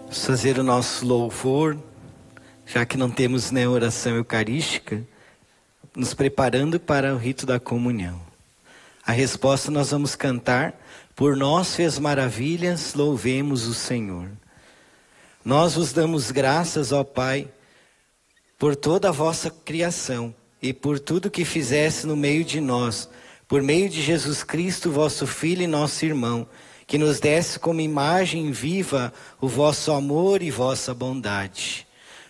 Vamos fazer o nosso louvor, já que não temos nem oração eucarística, nos preparando para o rito da comunhão. A resposta nós vamos cantar: por nós fez maravilhas, louvemos o Senhor. Nós vos damos graças, ó Pai, por toda a vossa criação e por tudo que fizeste no meio de nós, por meio de Jesus Cristo, vosso Filho e nosso irmão, que nos desse como imagem viva o vosso amor e vossa bondade.